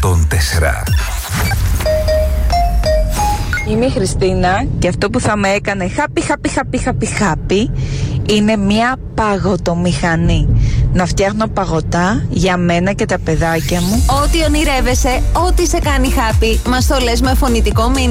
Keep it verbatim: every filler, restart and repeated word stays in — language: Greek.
εκατόν τέσσερα. Είμαι η Χριστίνα και αυτό που θα με έκανε happy, happy, happy, happy, happy είναι μια παγωτομηχανή. Να φτιάχνω παγωτά για μένα και τα παιδάκια μου. Ό,τι ονειρεύεσαι, ό,τι σε κάνει happy, μας το λες με φωνητικό μήνυμα.